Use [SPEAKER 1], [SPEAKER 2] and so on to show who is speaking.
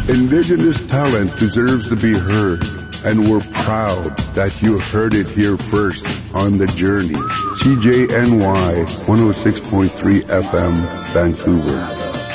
[SPEAKER 1] Indigenous talent deserves to be heard, and we're proud that you heard it here first on The Journey. CJNY 106.3 FM, Vancouver.